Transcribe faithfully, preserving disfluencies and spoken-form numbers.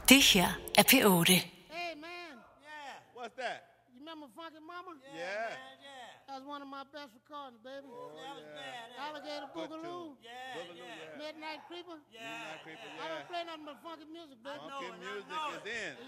Det her er P otte. Hey, man. Yeah. What's that? You remember Funky Mama? Yeah. Yeah. Man, yeah. That was one of my best recordings, baby. Oh, that was yeah. bad. eh? Alligator Good Boogaloo. tune. Yeah, Boogaloo, yeah. yeah. Midnight Creeper. Yeah. Midnight Creeper, I yeah. don't play nothing but funky music, baby. know Funky it, I music know is it. in.